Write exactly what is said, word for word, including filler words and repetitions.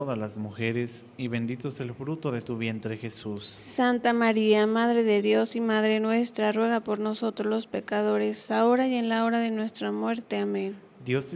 todas las mujeres, y bendito es el fruto de tu vientre, Jesús. Santa María, Madre de Dios y Madre nuestra, ruega por nosotros los pecadores, ahora y en la hora de nuestra muerte. Amén. Dios te